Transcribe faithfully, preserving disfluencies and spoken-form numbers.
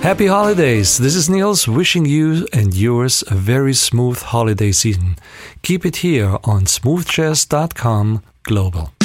Happy holidays. This is Niels wishing you and yours a very smooth holiday season. Keep it here on smooth jazz dot com Global.